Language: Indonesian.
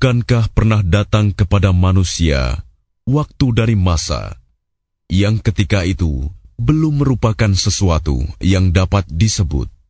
Bukankah pernah datang kepada manusia waktu dari masa yang ketika itu belum merupakan sesuatu yang dapat disebut?